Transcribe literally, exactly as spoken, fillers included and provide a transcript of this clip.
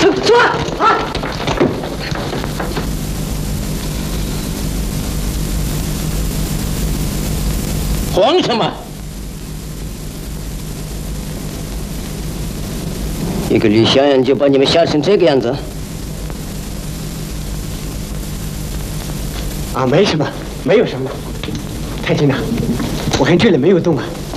走走啊！啊！ 慌什么？一个李小燕就把你们吓成这个样子？ 啊，没什么，没有什么。太君呐，我看这里没有洞啊。